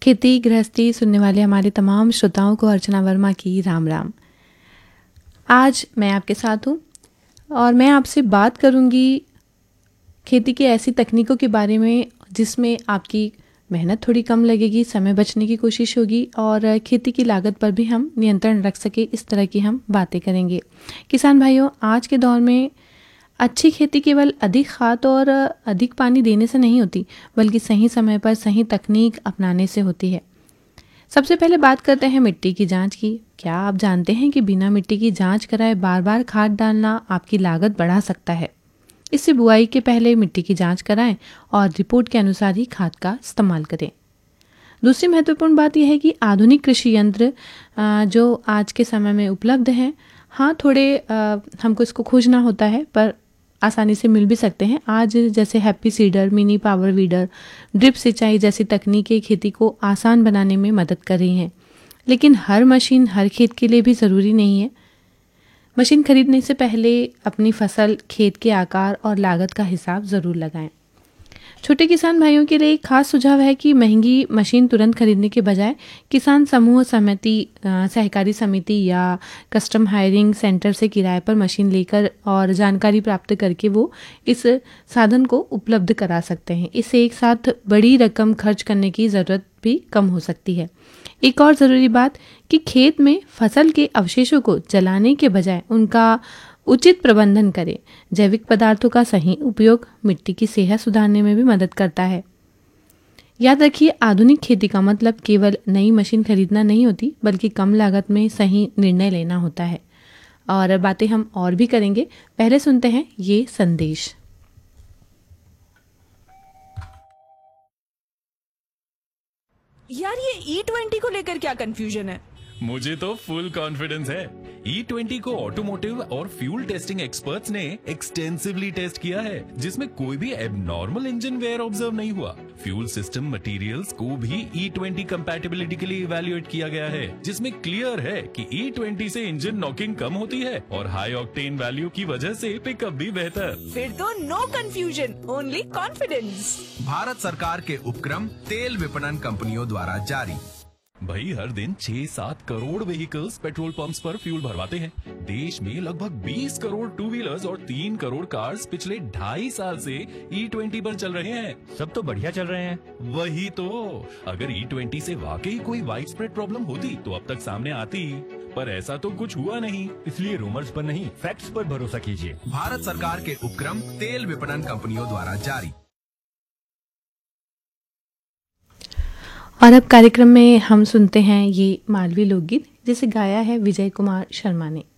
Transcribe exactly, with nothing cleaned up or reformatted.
खेती गृहस्थी सुनने वाले हमारे तमाम श्रोताओं को अर्चना वर्मा की राम राम। आज मैं आपके साथ हूँ और मैं आपसे बात करूँगी खेती की ऐसी तकनीकों के बारे में जिसमें आपकी मेहनत थोड़ी कम लगेगी, समय बचने की कोशिश होगी और खेती की लागत पर भी हम नियंत्रण रख सके, इस तरह की हम बातें करेंगे। किसान भाइयों, आज के दौर में अच्छी खेती केवल अधिक खाद और अधिक पानी देने से नहीं होती, बल्कि सही समय पर सही तकनीक अपनाने से होती है। सबसे पहले बात करते हैं मिट्टी की जांच की। क्या आप जानते हैं कि बिना मिट्टी की जांच कराए बार बार खाद डालना आपकी लागत बढ़ा सकता है? इससे बुआई के पहले मिट्टी की जांच कराएं और रिपोर्ट के अनुसार ही खाद का इस्तेमाल करें। दूसरी महत्वपूर्ण बात यह है कि आधुनिक कृषि यंत्र जो आज के समय में उपलब्ध हैं, हाँ थोड़े हमको इसको खोजना होता है पर आसानी से मिल भी सकते हैं। आज जैसे happy seeder, mini power weeder, drip सिंचाई जैसी तकनीकें खेती को आसान बनाने में मदद कर रही हैं। लेकिन हर मशीन हर खेत के लिए भी ज़रूरी नहीं है। मशीन खरीदने से पहले अपनी फसल, खेत के आकार और लागत का हिसाब ज़रूर लगाएं। छोटे किसान भाइयों के लिए एक खास सुझाव है कि महंगी मशीन तुरंत खरीदने के बजाय किसान समूह समिति, सहकारी समिति या कस्टम हायरिंग सेंटर से किराए पर मशीन लेकर और जानकारी प्राप्त करके वो इस साधन को उपलब्ध करा सकते हैं। इससे एक साथ बड़ी रकम खर्च करने की ज़रूरत भी कम हो सकती है। एक और ज़रूरी बात कि खेत में फसल के अवशेषों को जलाने के बजाय उनका उचित प्रबंधन करें। जैविक पदार्थों का सही उपयोग मिट्टी की सेहत सुधारने में भी मदद करता है। याद रखिए, आधुनिक खेती का मतलब केवल नई मशीन खरीदना नहीं होती, बल्कि कम लागत में सही निर्णय लेना होता है। और बातें हम और भी करेंगे, पहले सुनते हैं ये संदेश। यार, ये ई ट्वेंटी को लेकर क्या कंफ्यूजन है? मुझे तो फुल कॉन्फिडेंस है। ई ट्वेंटी को ऑटोमोटिव और फ्यूल टेस्टिंग एक्सपर्ट्स ने एक्सटेंसिवली टेस्ट किया है, जिसमें कोई भी एबनॉर्मल इंजन वेयर ऑब्जर्व नहीं हुआ। फ्यूल सिस्टम मटेरियल्स को भी ई ट्वेंटी कंपैटिबिलिटी के लिए इवैल्यूएट किया गया है, जिसमें क्लियर है कि ई ट्वेंटी से इंजन नॉकिंग कम होती है और हाई ऑक्टेन वैल्यू की वजह से पिकअप भी बेहतर। फिर तो no confusion, only confidence. Bharat सरकार के उपक्रम तेल विपणन कंपनियों द्वारा जारी। भाई, हर दिन छह सात करोड़ व्हीकल्स पेट्रोल पंप्स पर फ्यूल भरवाते हैं। देश में लगभग बीस करोड़ टू व्हीलर्स और तीन करोड़ कार्स पिछले ढाई साल से ई ट्वेंटी पर चल रहे हैं। सब तो बढ़िया चल रहे हैं। वही तो, अगर ई ट्वेंटी से वाकई कोई वाइड स्प्रेड प्रॉब्लम होती तो अब तक सामने आती, पर ऐसा तो कुछ हुआ नहीं। इसलिए रूमर्स पर नहीं, फैक्ट्स पर भरोसा कीजिए। भारत सरकार के उपक्रम तेल विपणन कंपनियों द्वारा जारी। और अब कार्यक्रम में हम सुनते हैं ये मालवी लोकगीत, जिसे गाया है विजय कुमार शर्मा ने।